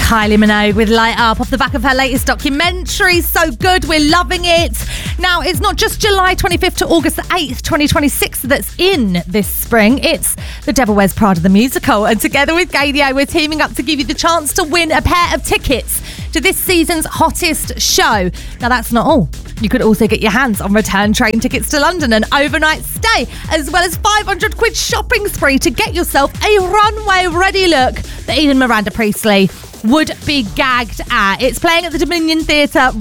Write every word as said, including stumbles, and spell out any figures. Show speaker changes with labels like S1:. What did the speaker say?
S1: Kylie Minogue with Light Up off the back of her latest documentary. So good, we're loving it. Now, it's not just July twenty-fifth to August the eighth, twenty twenty-six that's in this spring. It's The Devil Wears Prada the musical. And together with Gaydio, we're teaming up to give you the chance to win a pair of tickets to this season's hottest show. Now, that's not all. You could also get your hands on return train tickets to London, an overnight stay, as well as five hundred quid shopping spree to get yourself a runway-ready look that even Miranda Priestley would be gagged at. It's playing at the Dominion Theatre